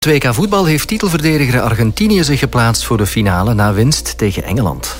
Het WK voetbal heeft titelverdediger Argentinië zich geplaatst voor de finale na winst tegen Engeland.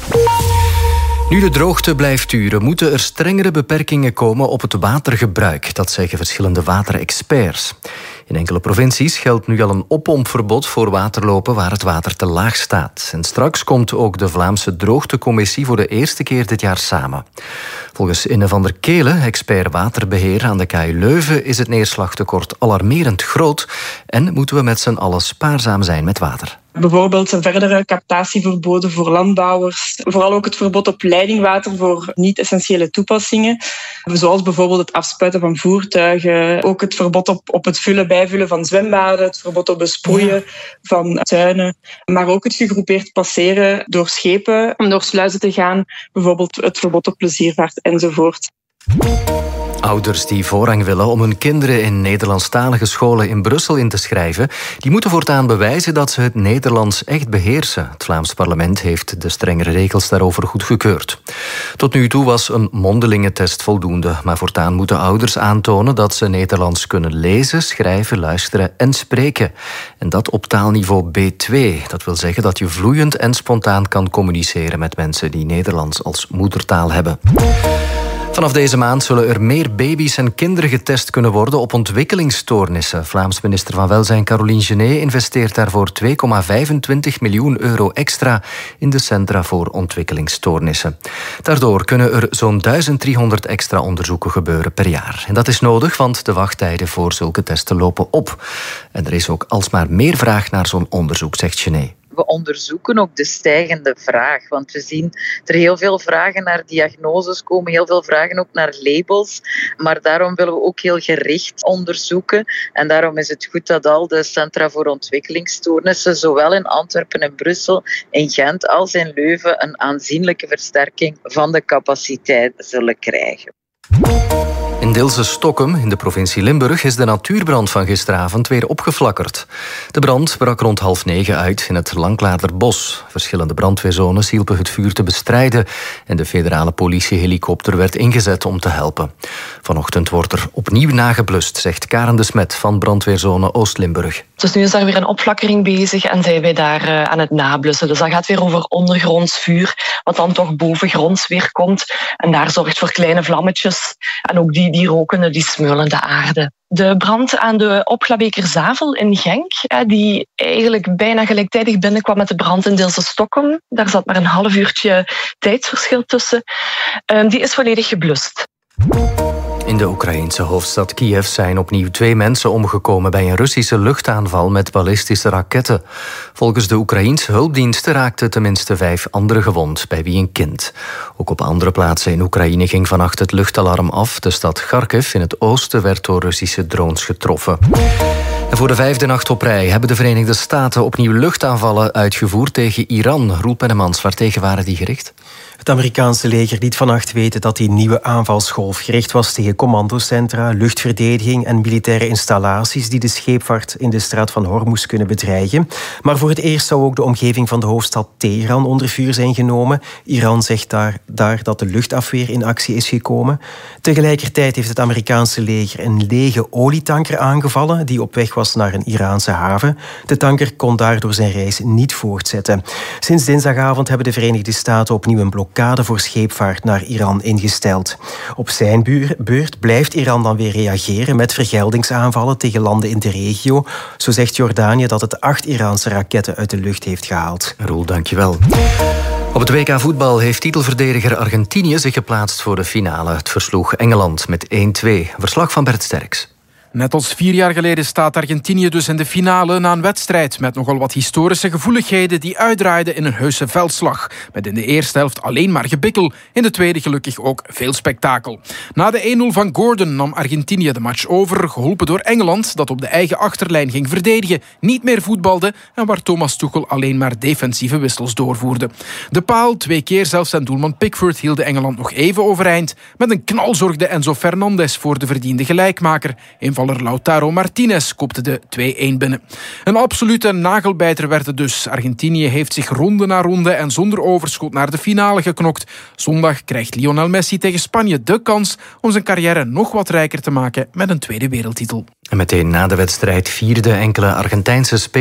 Nu de droogte blijft duren, moeten er strengere beperkingen komen op het watergebruik. Dat zeggen verschillende waterexperts. In enkele provincies geldt nu al een oppompverbod voor waterlopen waar het water te laag staat. En straks komt ook de Vlaamse Droogtecommissie voor de eerste keer dit jaar samen. Volgens Inne van der Kelen, expert waterbeheer aan de KU Leuven, is het neerslagtekort alarmerend groot en moeten we met z'n allen spaarzaam zijn met water. Bijvoorbeeld een verdere captatieverboden voor landbouwers. Vooral ook het verbod op leidingwater voor niet-essentiële toepassingen. Zoals bijvoorbeeld het afspuiten van voertuigen. Ook het verbod op het bijvullen van zwembaden. Het verbod op besproeien van tuinen. Maar ook het gegroepeerd passeren door schepen om door sluizen te gaan. Bijvoorbeeld het verbod op pleziervaart enzovoort. Ouders die voorrang willen om hun kinderen in Nederlandstalige scholen in Brussel in te schrijven, die moeten voortaan bewijzen dat ze het Nederlands echt beheersen. Het Vlaams parlement heeft de strengere regels daarover goedgekeurd. Tot nu toe was een mondelinge test voldoende, maar voortaan moeten ouders aantonen dat ze Nederlands kunnen lezen, schrijven, luisteren en spreken. En dat op taalniveau B2. Dat wil zeggen dat je vloeiend en spontaan kan communiceren met mensen die Nederlands als moedertaal hebben. Vanaf deze maand zullen er meer baby's en kinderen getest kunnen worden op ontwikkelingsstoornissen. Vlaams minister van Welzijn Caroline Genet investeert daarvoor 2,25 miljoen euro extra in de Centra voor Ontwikkelingsstoornissen. Daardoor kunnen er zo'n 1300 extra onderzoeken gebeuren per jaar. En dat is nodig, want de wachttijden voor zulke testen lopen op. En er is ook alsmaar meer vraag naar zo'n onderzoek, zegt Genet. We onderzoeken ook de stijgende vraag, want we zien er heel veel vragen naar diagnoses komen, heel veel vragen ook naar labels, maar daarom willen we ook heel gericht onderzoeken en daarom is het goed dat al de Centra voor Ontwikkelingsstoornissen, zowel in Antwerpen en Brussel, in Gent als in Leuven, een aanzienlijke versterking van de capaciteit zullen krijgen. In Dilse-Stokkum, in de provincie Limburg, is de natuurbrand van gisteravond weer opgeflakkerd. De brand brak rond 20:30 uit in het Lanklaarderbos. Verschillende brandweerzones hielpen het vuur te bestrijden en de federale politiehelikopter werd ingezet om te helpen. Vanochtend wordt er opnieuw nageblust, zegt Karen de Smet van brandweerzone Oost-Limburg. Dus nu is daar weer een opflakkering bezig en zijn wij daar aan het nablussen. Dus dat gaat weer over ondergronds vuur, wat dan toch bovengronds weer komt. En daar zorgt voor kleine vlammetjes. En ook die roken, die smeulen de aarde. De brand aan de Opglabekerzavel in Genk, die eigenlijk bijna gelijktijdig binnenkwam met de brand in Dilse-Stokkum. Daar zat maar een half uurtje tijdsverschil tussen. Die is volledig geblust. In de Oekraïense hoofdstad Kiev zijn opnieuw 2 mensen omgekomen bij een Russische luchtaanval met ballistische raketten. Volgens de Oekraïense hulpdiensten raakten tenminste 5 anderen gewond, bij wie een kind. Ook op andere plaatsen in Oekraïne ging vannacht het luchtalarm af. De stad Kharkiv in het oosten werd door Russische drones getroffen. En voor de 5e nacht op rij hebben de Verenigde Staten opnieuw luchtaanvallen uitgevoerd tegen Iran. Roel Pennemans, waartegen waren die gericht? Het Amerikaanse leger liet vannacht weten dat die nieuwe aanvalsgolf gericht was tegen commandocentra, luchtverdediging en militaire installaties die de scheepvaart in de straat van Hormuz kunnen bedreigen. Maar voor het eerst zou ook de omgeving van de hoofdstad Teheran onder vuur zijn genomen. Iran zegt daar dat de luchtafweer in actie is gekomen. Tegelijkertijd heeft het Amerikaanse leger een lege olietanker aangevallen die op weg was naar een Iraanse haven. De tanker kon daardoor zijn reis niet voortzetten. Sinds dinsdagavond hebben de Verenigde Staten opnieuw een blokkade voor scheepvaart naar Iran ingesteld. Op zijn beurt blijft Iran dan weer reageren met vergeldingsaanvallen tegen landen in de regio. Zo zegt Jordanië dat het 8 Iraanse raketten uit de lucht heeft gehaald. Roel, dankjewel. Op het WK voetbal heeft titelverdediger Argentinië zich geplaatst voor de finale. Het versloeg Engeland met 1-2. Verslag van Bert Sterks. Net als 4 jaar geleden staat Argentinië dus in de finale na een wedstrijd met nogal wat historische gevoeligheden die uitdraaiden in een heuse veldslag. Met in de eerste helft alleen maar gebikkel, in de tweede gelukkig ook veel spektakel. Na de 1-0 van Gordon nam Argentinië de match over, geholpen door Engeland dat op de eigen achterlijn ging verdedigen, niet meer voetbalde en waar Thomas Tuchel alleen maar defensieve wissels doorvoerde. De paal, 2 keer zelfs en doelman Pickford hielden Engeland nog even overeind. Met een knal zorgde Enzo Fernandez voor de verdiende gelijkmaker. Een van Aanvaller Lautaro Martinez kopte de 2-1 binnen. Een absolute nagelbijter werd het dus. Argentinië heeft zich ronde na ronde en zonder overschot naar de finale geknokt. Zondag krijgt Lionel Messi tegen Spanje de kans om zijn carrière nog wat rijker te maken met een tweede wereldtitel. En meteen na de wedstrijd vierden enkele Argentijnse spelers